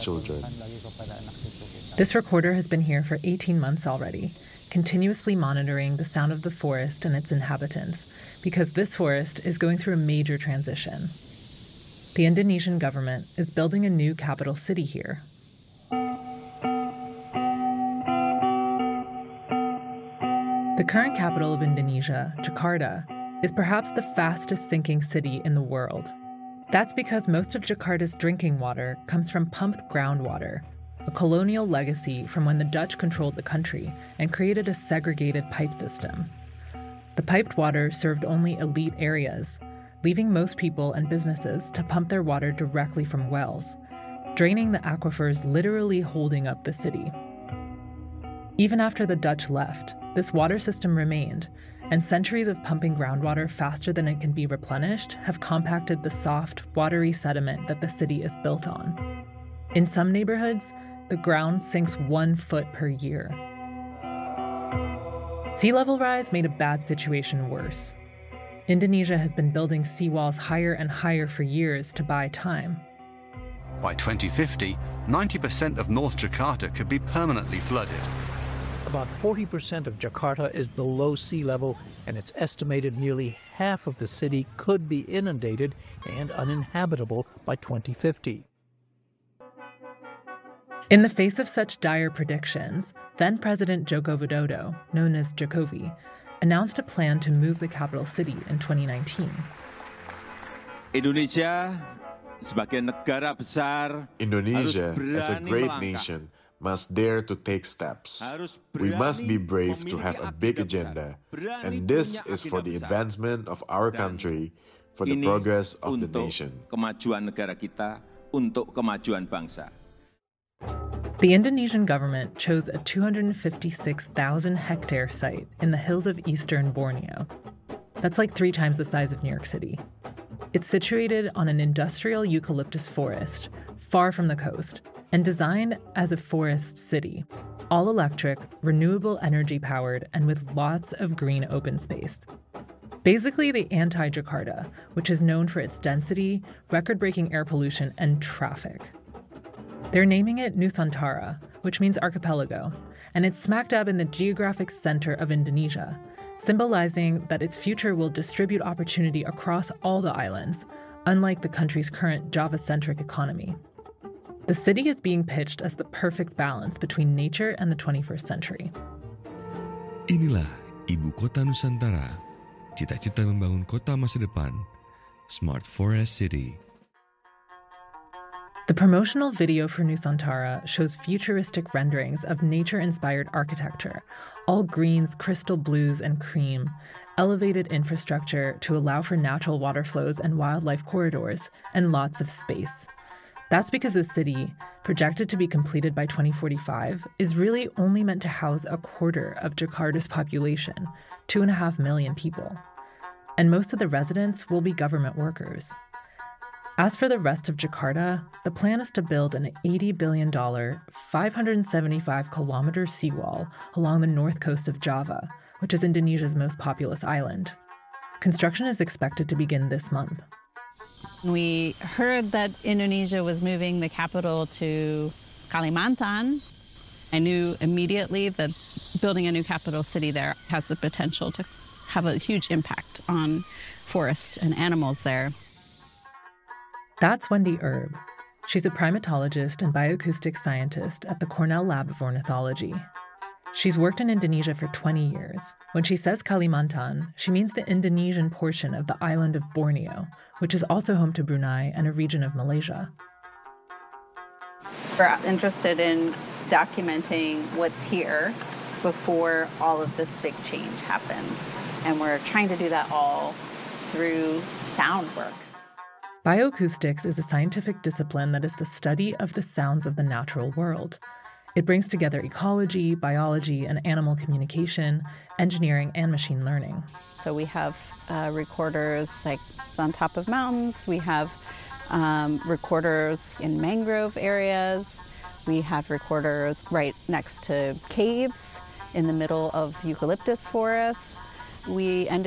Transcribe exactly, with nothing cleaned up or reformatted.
children. This recorder has been here for eighteen months already, continuously monitoring the sound of the forest and its inhabitants, because this forest is going through a major transition. The Indonesian government is building a new capital city here. The current capital of Indonesia, Jakarta, is perhaps the fastest sinking city in the world. That's because most of Jakarta's drinking water comes from pumped groundwater, a colonial legacy from when the Dutch controlled the country and created a segregated pipe system. The piped water served only elite areas, leaving most people and businesses to pump their water directly from wells, draining the aquifers literally holding up the city. Even after the Dutch left, this water system remained, and centuries of pumping groundwater faster than it can be replenished have compacted the soft, watery sediment that the city is built on. In some neighborhoods, the ground sinks one foot per year. Sea level rise made a bad situation worse. Indonesia has been building seawalls higher and higher for years to buy time. By twenty fifty, ninety percent of North Jakarta could be permanently flooded. About forty percent of Jakarta is below sea level, and it's estimated nearly half of the city could be inundated and uninhabitable by twenty fifty. In the face of such dire predictions, then-President Joko Widodo, known as Jokowi, announced a plan to move the capital city in twenty nineteen. Indonesia, sebagai negara besar, Indonesia, as a great nation, must dare to take steps. We must be brave to have a big agenda, and this is for the advancement of our country, for the progress of the nation. Kemajuan negara kita, untuk kemajuan bangsa. The Indonesian government chose a two hundred fifty-six thousand hectare site in the hills of eastern Borneo. That's like three times the size of New York City. It's situated on an industrial eucalyptus forest, far from the coast, and designed as a forest city, all electric, renewable energy powered, and with lots of green open space. Basically the anti-Jakarta, which is known for its density, record-breaking air pollution, and traffic. They're naming it Nusantara, which means archipelago, and it's smack dab in the geographic center of Indonesia, symbolizing that its future will distribute opportunity across all the islands, unlike the country's current Java-centric economy. The city is being pitched as the perfect balance between nature and the twenty-first century. Inilah Ibu Kota Nusantara, cita-cita membangun kota masa depan, Smart Forest City. The promotional video for Nusantara shows futuristic renderings of nature-inspired architecture, all greens, crystal blues, and cream, elevated infrastructure to allow for natural water flows and wildlife corridors, and lots of space. That's because the city, projected to be completed by twenty forty-five, is really only meant to house a quarter of Jakarta's population, two and a half million people. And most of the residents will be government workers. As for the rest of Jakarta, the plan is to build an eighty billion dollars, five hundred seventy-five kilometer seawall along the north coast of Java, which is Indonesia's most populous island. Construction is expected to begin this month. We heard that Indonesia was moving the capital to Kalimantan. I knew immediately that building a new capital city there has the potential to have a huge impact on forests and animals there. That's Wendy Erb. She's a primatologist and bioacoustic scientist at the Cornell Lab of Ornithology. She's worked in Indonesia for twenty years. When she says Kalimantan, she means the Indonesian portion of the island of Borneo, which is also home to Brunei and a region of Malaysia. We're interested in documenting what's here before all of this big change happens. And we're trying to do that all through sound work. Bioacoustics is a scientific discipline that is the study of the sounds of the natural world. It brings together ecology, biology, and animal communication, engineering, and machine learning. So we have uh, recorders like on top of mountains. We have um, recorders in mangrove areas. We have recorders right next to caves in the middle of eucalyptus forests. We ended